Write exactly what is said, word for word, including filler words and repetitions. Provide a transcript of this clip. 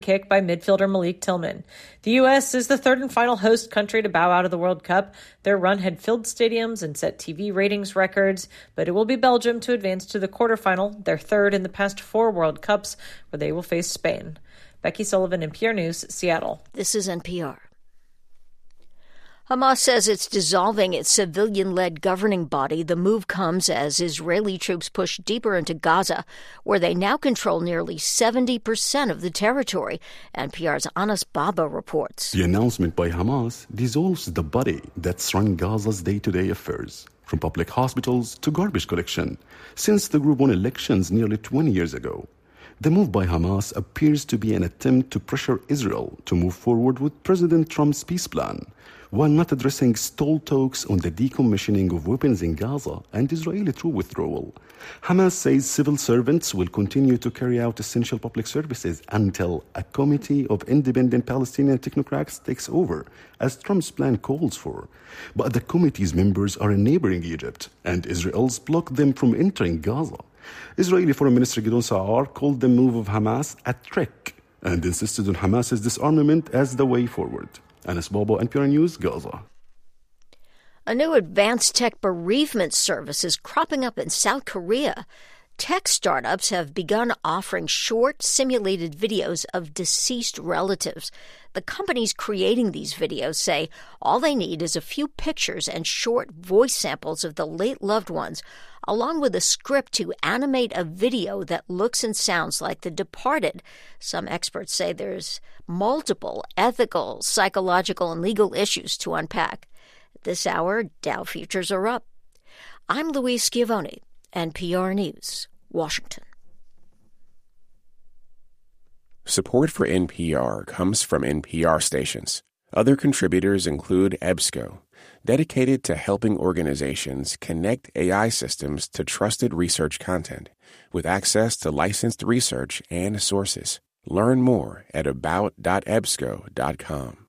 kick by midfielder Malik Tillman. The U S is the third and final host country to bow out of the World Cup. Their run had filled stadiums and set T V ratings records, but it will be Belgium to advance to the quarterfinal, their third in the past four World Cups, where they will face Spain. Becky Sullivan, N P R News, Seattle. This is N P R. Hamas says it's dissolving its civilian-led governing body. The move comes as Israeli troops push deeper into Gaza, where they now control nearly seventy percent of the territory. N P R's Anas Baba reports. The announcement by Hamas dissolves the body that's run Gaza's day-to-day affairs, from public hospitals to garbage collection, since the group won elections nearly twenty years ago. The move by Hamas appears to be an attempt to pressure Israel to move forward with President Trump's peace plan, while not addressing stalled talks on the decommissioning of weapons in Gaza and Israeli troop withdrawal. Hamas says civil servants will continue to carry out essential public services until a committee of independent Palestinian technocrats takes over, as Trump's plan calls for. But the committee's members are in neighboring Egypt, and Israel's blocked them from entering Gaza. Israeli Foreign Minister Gideon Sa'ar called the move of Hamas a trick and insisted on Hamas's disarmament as the way forward. Anas Baba, N P R News, Gaza. A new advanced tech bereavement service is cropping up in South Korea. Tech startups have begun offering short, simulated videos of deceased relatives. The companies creating these videos say all they need is a few pictures and short voice samples of the late loved ones, along with a script to animate a video that looks and sounds like The Departed. Some experts say there's multiple ethical, psychological, and legal issues to unpack. This hour, Dow futures are up. I'm Louise Schiavone, N P R News, Washington. Support for N P R comes from N P R stations. Other contributors include EBSCO, dedicated to helping organizations connect A I systems to trusted research content, with access to licensed research and sources. Learn more at about dot ebsco dot com.